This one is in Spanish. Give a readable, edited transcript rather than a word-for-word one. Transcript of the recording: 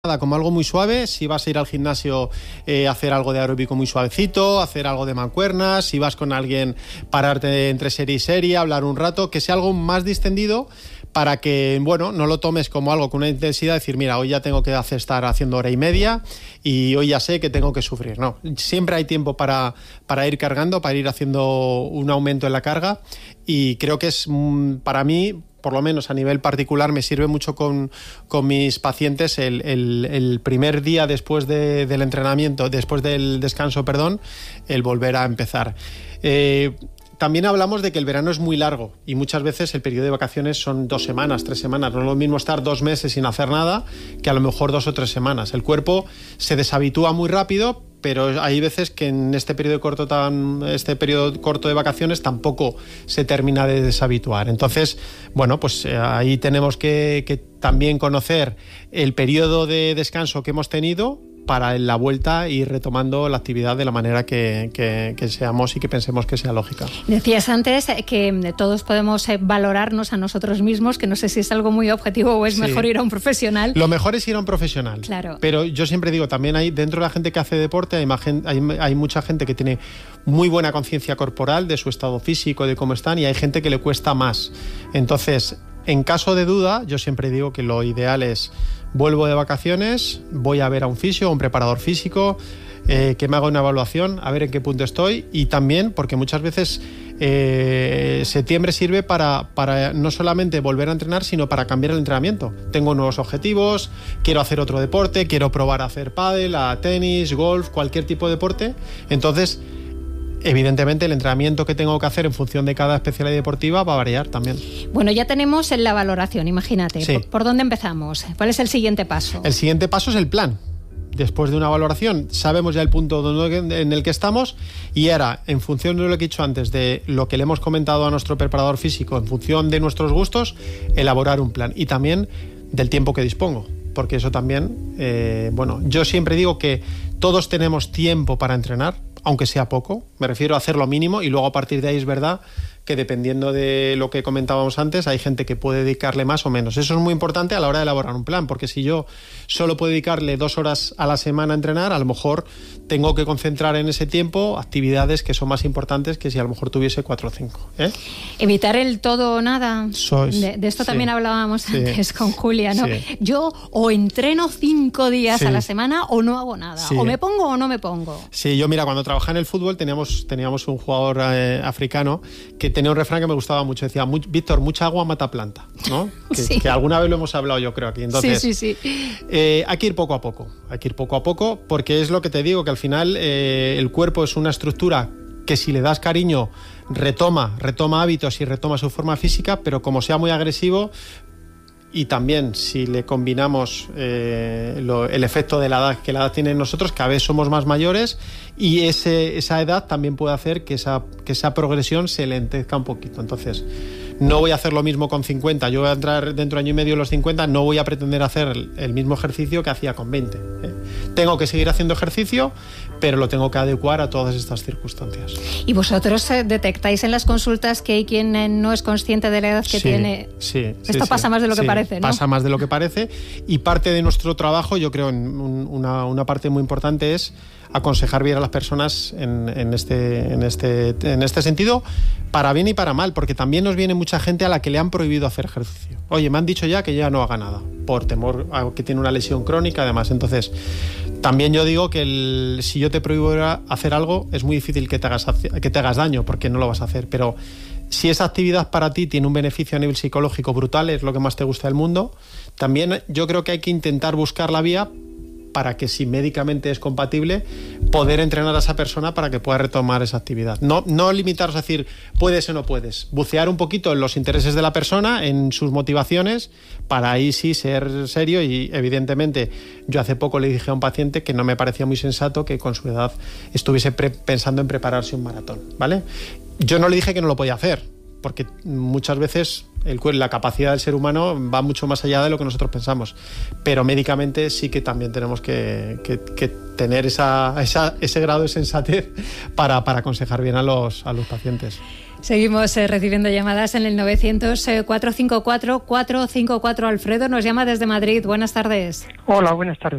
como algo muy suave. Si vas a ir al gimnasio, hacer algo de aeróbico muy suavecito, hacer algo de mancuernas, si vas con alguien, pararte entre serie y serie, hablar un rato, que sea algo más distendido para que, bueno, no lo tomes como algo con una intensidad, decir, mira, hoy ya tengo que estar haciendo hora y media y hoy ya sé que tengo que sufrir. No, siempre hay tiempo para ir cargando, para ir haciendo un aumento en la carga, y creo que es, para mí, por lo menos a nivel particular, me sirve mucho con mis pacientes el primer día después del entrenamiento, después del descanso, el volver a empezar. También hablamos de que el verano es muy largo y muchas veces el periodo de vacaciones son 2 semanas, 3 semanas. No es lo mismo estar 2 meses sin hacer nada que a lo mejor 2 o 3 semanas. El cuerpo se deshabitúa muy rápido, pero hay veces que en este periodo corto de vacaciones tampoco se termina de deshabituar. Entonces, bueno, pues ahí tenemos que también conocer el periodo de descanso que hemos tenido para en la vuelta ir retomando la actividad de la manera que seamos y que pensemos que sea lógica. Decías antes que todos podemos valorarnos a nosotros mismos, que no sé si es algo muy objetivo o es mejor ir a un profesional. Lo mejor es ir a un profesional. Claro. Pero yo siempre digo, también hay dentro de la gente que hace deporte, hay mucha gente que tiene muy buena conciencia corporal de su estado físico, de cómo están, y hay gente que le cuesta más. Entonces, en caso de duda, yo siempre digo que lo ideal es: vuelvo de vacaciones, voy a ver a un fisio o un preparador físico, que me haga una evaluación, a ver en qué punto estoy. Y también, porque muchas veces septiembre sirve para no solamente volver a entrenar, sino para cambiar el entrenamiento. Tengo nuevos objetivos, quiero hacer otro deporte, quiero probar a hacer pádel, a tenis, golf, cualquier tipo de deporte. Entonces, evidentemente, el entrenamiento que tengo que hacer en función de cada especialidad deportiva va a variar también. Bueno, ya tenemos la valoración, imagínate. Sí. ¿Por dónde empezamos? ¿Cuál es el siguiente paso? El siguiente paso es el plan. Después de una valoración, sabemos ya el punto en el que estamos, y ahora, en función de lo que he dicho antes, de lo que le hemos comentado a nuestro preparador físico, en función de nuestros gustos, elaborar un plan, y también del tiempo que dispongo. Porque eso también, yo siempre digo que todos tenemos tiempo para entrenar, aunque sea poco, me refiero a hacer lo mínimo, y luego a partir de ahí es verdad que dependiendo de lo que comentábamos antes, hay gente que puede dedicarle más o menos. Eso es muy importante a la hora de elaborar un plan, porque si yo solo puedo dedicarle 2 horas a la semana a entrenar, a lo mejor tengo que concentrar en ese tiempo actividades que son más importantes que si a lo mejor tuviese 4 o 5. Evitar el todo o nada. De esto también hablábamos antes con Julia, ¿no? Sí. Yo o entreno 5 días a la semana o no hago nada. O me pongo o no me pongo. Sí, yo mira, cuando trabajaba en el fútbol teníamos un jugador africano que tenía un refrán que me gustaba mucho. Decía, Víctor, mucha agua mata planta, ¿no? Que alguna vez lo hemos hablado, yo creo, aquí. Entonces, hay que ir poco a poco. Hay que ir poco a poco, porque es lo que te digo, que al final el cuerpo es una estructura que, si le das cariño, retoma hábitos y retoma su forma física, pero como sea muy agresivo, y también si le combinamos el efecto de la edad, que la edad tiene en nosotros, cada vez somos más mayores, y esa edad también puede hacer que esa progresión se lentezca un poquito. Entonces, no voy a hacer lo mismo con 50, yo voy a entrar dentro de año y medio en los 50, no voy a pretender hacer el mismo ejercicio que hacía con 20. Tengo que seguir haciendo ejercicio, pero lo tengo que adecuar a todas estas circunstancias. ¿Y vosotros detectáis en las consultas que hay quien no es consciente de la edad que tiene? Sí. Esto pasa más de lo que parece, ¿no? Pasa más de lo que parece, y parte de nuestro trabajo, yo creo, una parte muy importante es aconsejar bien a las personas en este sentido, para bien y para mal, porque también nos viene mucha gente a la que le han prohibido hacer ejercicio. Oye, me han dicho ya que ya no haga nada, por temor a que tiene una lesión crónica, además. Entonces, también yo digo que si yo te prohíbo hacer algo, es muy difícil que te hagas daño, porque no lo vas a hacer. Pero si esa actividad para ti tiene un beneficio a nivel psicológico brutal, es lo que más te gusta del mundo, también yo creo que hay que intentar buscar la vía para que, si médicamente es compatible, poder entrenar a esa persona para que pueda retomar esa actividad. No limitaros a decir puedes o no puedes. Bucear un poquito en los intereses de la persona, en sus motivaciones, para ahí sí ser serio. Y evidentemente, yo hace poco le dije a un paciente que no me parecía muy sensato que con su edad estuviese pensando en prepararse un maratón, ¿vale? Yo no le dije que no lo podía hacer, porque muchas veces la capacidad del ser humano va mucho más allá de lo que nosotros pensamos, pero médicamente sí que también tenemos que tener ese grado de sensatez para aconsejar bien a los pacientes. Seguimos recibiendo llamadas en el 900-454-454. Alfredo nos llama desde Madrid. Buenas tardes. Hola, buenas tardes.